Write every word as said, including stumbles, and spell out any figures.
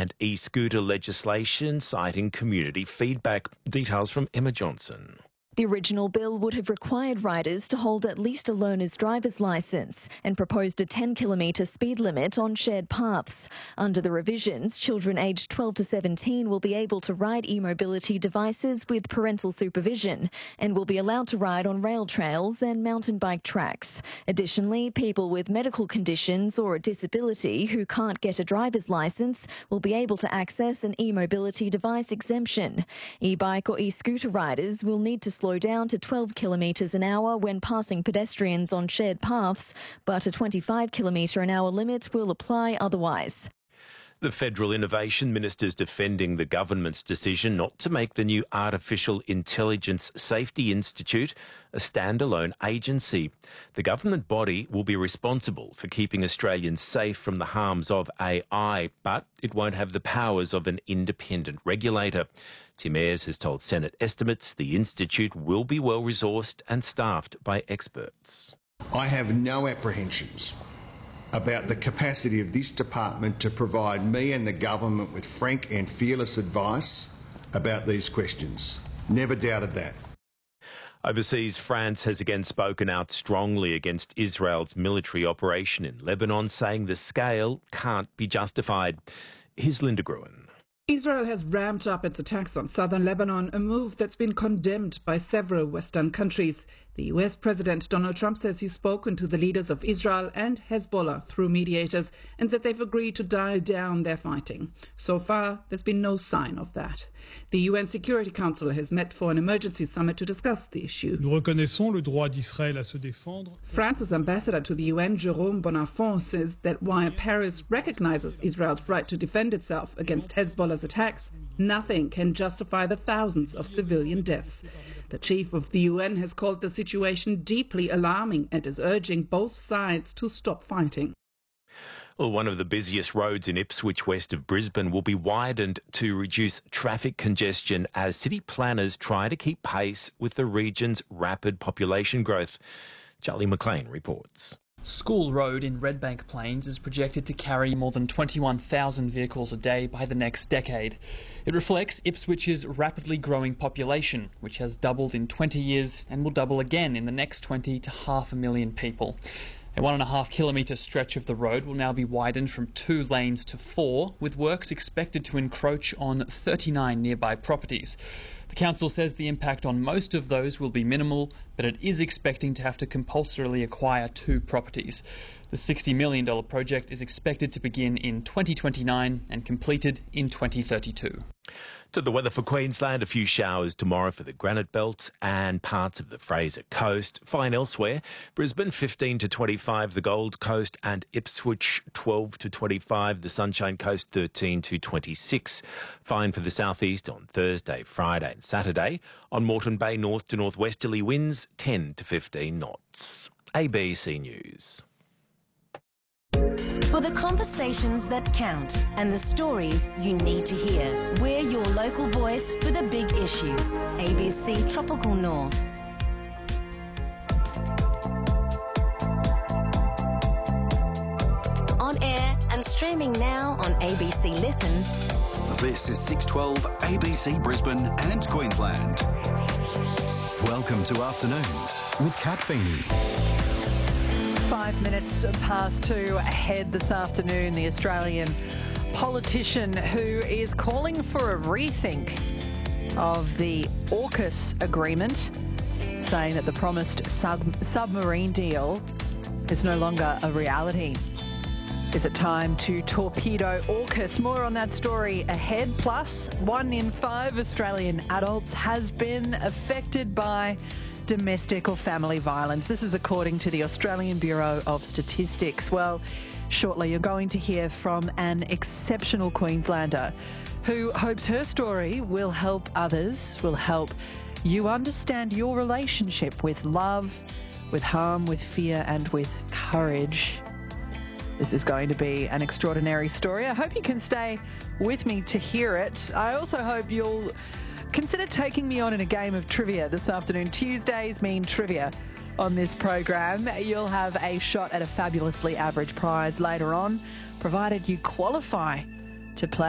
and e-scooter legislation, citing community feedback. Details from Emma Johnson. The original bill would have required riders to hold at least a learner's driver's licence and proposed a ten kilometre speed limit on shared paths. Under the revisions, children aged twelve to seventeen will be able to ride e-mobility devices with parental supervision and will be allowed to ride on rail trails and mountain bike tracks. Additionally, people with medical conditions or a disability who can't get a driver's licence will be able to access an e-mobility device exemption. E-bike or e-scooter riders will need to slow down to twelve kilometres an hour when passing pedestrians on shared paths, but a twenty-five kilometre an hour limit will apply otherwise. The Federal Innovation Minister's defending the government's decision not to make the new Artificial Intelligence Safety Institute a standalone agency. The government body will be responsible for keeping Australians safe from the harms of A I, but it won't have the powers of an independent regulator. Tim Ayres has told Senate estimates the institute will be well resourced and staffed by experts. I have no apprehensions about the capacity of this department to provide me and the government with frank and fearless advice about these questions. Never doubted that. Overseas, France has again spoken out strongly against Israel's military operation in Lebanon, saying the scale can't be justified. Here's Linda Gruen. Israel has ramped up its attacks on southern Lebanon, a move that's been condemned by several Western countries. The U S President Donald Trump says he's spoken to the leaders of Israel and Hezbollah through mediators and that they've agreed to dial down their fighting. So far, there's been no sign of that. The U N Security Council has met for an emergency summit to discuss the issue. Nous reconnaissons le droit d'Israël à se défendre. France's ambassador to the U N, Jérôme Bonafont, says that while Paris recognizes Israel's right to defend itself against Hezbollah's attacks, nothing can justify the thousands of civilian deaths. The chief of the U N has called the situation deeply alarming and is urging both sides to stop fighting. Well, one of the busiest roads in Ipswich, west of Brisbane, will be widened to reduce traffic congestion as city planners try to keep pace with the region's rapid population growth. Charlie McLean reports. School Road in Redbank Plains is projected to carry more than twenty-one thousand vehicles a day by the next decade. It reflects Ipswich's rapidly growing population, which has doubled in twenty years and will double again in the next twenty to half a million people. A one and a half kilometre stretch of the road will now be widened from two lanes to four, with works expected to encroach on thirty-nine nearby properties. The council says the impact on most of those will be minimal, but it is expecting to have to compulsorily acquire two properties. The sixty million dollars project is expected to begin in twenty twenty-nine and completed in twenty thirty-two. To the weather for Queensland, a few showers tomorrow for the Granite Belt and parts of the Fraser Coast. Fine elsewhere. Brisbane fifteen to twenty-five, the Gold Coast and Ipswich twelve to twenty-five, the Sunshine Coast thirteen to twenty-six. Fine for the southeast on Thursday, Friday and Saturday. On Moreton Bay, north to northwesterly winds ten to fifteen knots. A B C News. For the conversations that count and the stories you need to hear, we're your local voice for the big issues. A B C Tropical North. On air and streaming now on A B C Listen. This is six twelve A B C Brisbane and Queensland. Welcome to Afternoons with Kat Feeney. Five minutes past two ahead this afternoon, the Australian politician who is calling for a rethink of the AUKUS agreement, saying that the promised sub- submarine deal is no longer a reality. Is it time to torpedo AUKUS? More on that story ahead. Plus, one in five Australian adults has been affected by domestic or family violence. This is according to the Australian Bureau of Statistics. Well, shortly you're going to hear from an exceptional Queenslander who hopes her story will help others, will help you understand your relationship with love, with harm, with fear and with courage. This is going to be an extraordinary story. I hope you can stay with me to hear it. I also hope you'll consider taking me on in a game of trivia this afternoon. Tuesdays mean trivia on this program. You'll have a shot at a fabulously average prize later on, provided you qualify to play.